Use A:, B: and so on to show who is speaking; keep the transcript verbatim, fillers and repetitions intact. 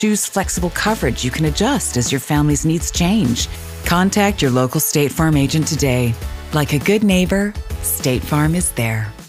A: Choose flexible coverage you can adjust as your family's needs change. Contact your local State Farm agent today. Like a good neighbor, State Farm is there.